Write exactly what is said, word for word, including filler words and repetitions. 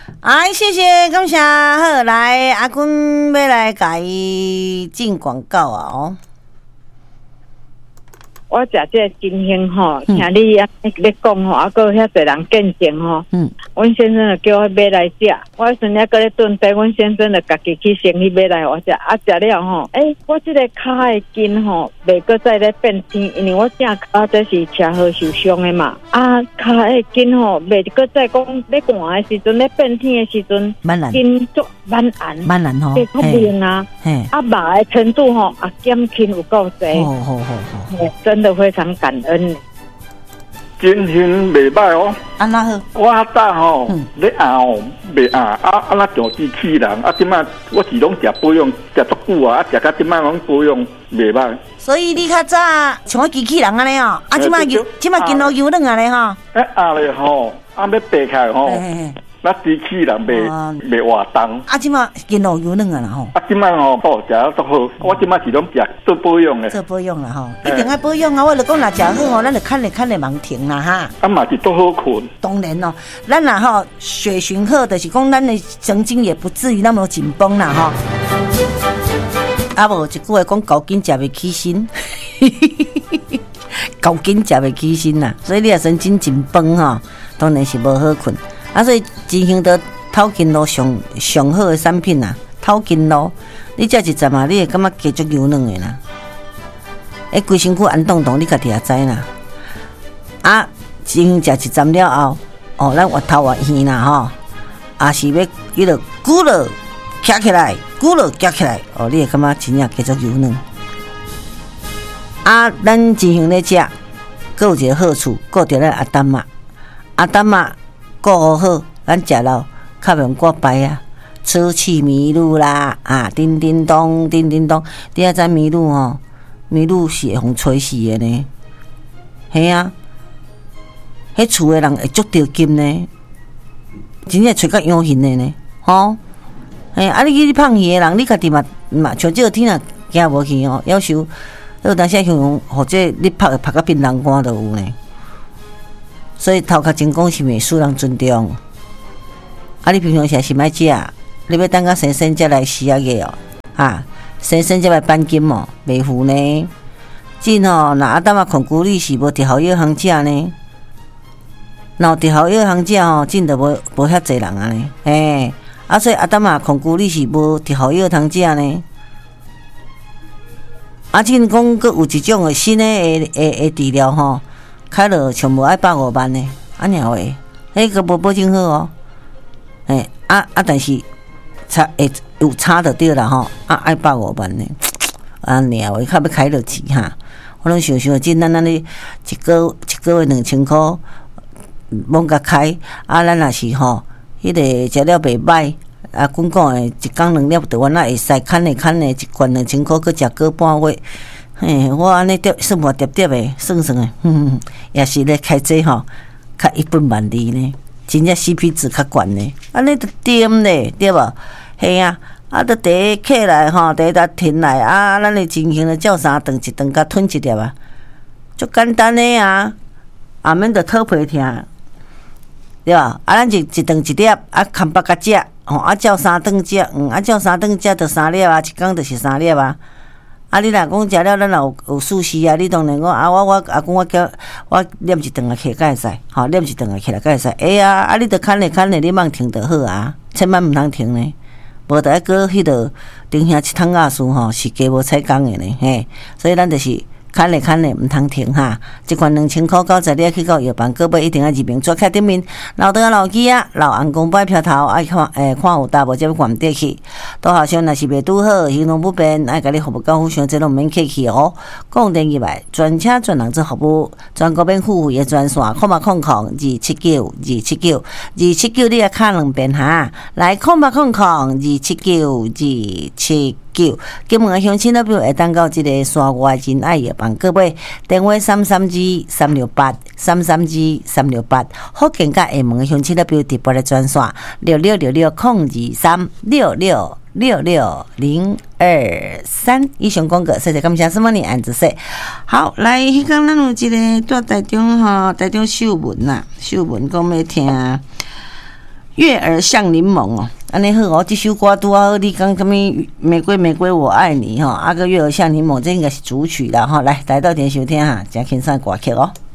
哎，谢谢，感谢。好，来阿君要来甲伊进广告啊！哦， 我食这金兴吼，听你啊咧讲吼，啊，搁遐侪人见证吼。嗯，阮先生就叫我买来食，我阵仔搁咧炖茶，阮先生就家己去生意买来我食，啊食了吼，诶、欸，我即个骹的筋吼，袂搁再咧变天，因为我正骹这是车祸受伤的嘛，啊骹的筋吼，袂搁再讲咧寒的时阵咧变天的时阵，筋足蛮暗， 蛮暗吼， 会较冷啊，啊麻的程度吼，啊减轻有够侪， 好好好好， 真的非常感恩。 真心袂歹哦， 安那好？ 我早吼咧熬袂熬啊啊那像机器人啊，即摆我是拢食保养，食足久啊，啊食到即摆拢保养袂歹。 所以你较早像我机器人安尼哦，啊即摆油即摆筋都油软安尼吼。 哎熬咧吼，啊要爬起来吼。那机器人袂袂活动， 啊！即马筋肉油软啊啦吼， 啊！即摆吼好食啊，足好。我即摆是拢食做保养的， 做保养啦吼，一定要保养啊！我就讲若食好吼，咱就看咧看咧忙停啦哈。 啊嘛是足好困。 当然咯，咱若吼血循好，就是讲咱的神经也不至于那么紧绷啦吼。啊无一句话讲，高筋食袂起身，高筋食袂起身啦，所以你若神经紧绷吼，当然是无好困。啊，所以金兴的头筋露上上好的产品啊，头筋露，你食一阵啊，你会感觉加足油软的啦。诶，规身躯安动动，你家己也知啦。啊，金兴食一阵了后，哦，咱额头也圆啦吼，啊是要伊就咕了站起来，咕了站起来，哦，你会感觉真正加足油软。啊，咱金兴咧食，佫有一个好处，顾着咱阿丹妈，阿丹妈。顾好好，咱食了较袂用挂牌啊，出气迷路啦啊，叮叮咚，叮叮咚，你也知迷路吼，迷路是会互吹死的呢，系啊，迄厝的人会足着金呢，真正吹甲养hình的呢，吼，嘿，啊你去放鱼的人，你家己嘛嘛像这个天啊，行无去哦，要求，有当时像或者你拍拍甲槟榔干都有呢。所以头壳真讲是袂输人尊重，啊！你平常时是买食，你要等到生生才来食啊个哦，啊，生生才来扳筋哦，袂糊呢。真吼，那阿当啊控股你是无伫好药行食呢，若伫好药行食吼，真就无无遐济人啊呢，嘿，啊，所以阿当啊控股你是无伫好药通食呢。啊，真讲佫有一种诶新诶诶诶治疗吼。开了全部爱百五万呢，安尼话，迄个无保证好哦。诶，啊啊，但是差会有差就对啦吼，啊爱百五万呢，安尼话较要开落去哈。我拢想想，真咱咱咧一个一个月两千箍，罔甲开，啊咱若是吼，迄个食了袂歹，啊，讲讲诶，一工两粒着，我那会使砍诶砍诶，一罐两千箍，佮食个半月。嘿，我安尼叠算盘叠叠的，算算的，哼，也是咧开这吼，较一本万利呢，真正 C P 值较悬呢，安尼就掂咧，对无？嘿啊，啊，就第一起来吼，第一搭停来啊，咱的情形咧照三顿一顿甲吞一粒啊，足简单的啊，后面就讨皮疼，对吧？啊，咱就一顿一粒，啊，看八甲食，吼，啊，照三顿食，嗯，啊，照三顿食就三粒啊，一工就是三粒啊。啊！你若讲食了，咱有有舒适啊！你当然讲啊，我我啊讲我叫我念一顿啊起来，使吼，念一顿啊起来，该使。哎呀，啊！你着看咧看咧，你莫停就好啊，千万毋通停呢，无得个迄个顶遐一桶亚素吼，是加无采工的呢，嘿。所以咱就是看咧看咧，毋通停哈。即款两千箍九十你去到药房，个尾一定要入名，抓开顶面，老倒老机啊，老红公摆票头，爱看诶看有大无，则要关得去。都好像若是袂拄好，行动不便，爱甲你服务到互相，这拢免客气哦。讲电以外，专车专人做服务，全国免付费的专线，空八空空二七九二七九二七九，你啊卡两遍哈，来空八空空二七九二七九。金门的乡亲那边会当到这个山外真爱药房，各位电话三三二三六八三三二三六八，福建甲厦门的乡亲那边直播的专线六六六六空二三六六六六零二三。以上广告，谢谢感谢什么你按子说好来。迄天咱有一个在台中吼，台中秀文呐，秀文讲要听月儿像柠檬哦，安尼好哦，这首歌拄好，你讲什么玫瑰玫瑰我爱你哈，啊个月儿像柠檬，这应该是主曲啦哈，来来到点收听哈，真轻松歌曲哦。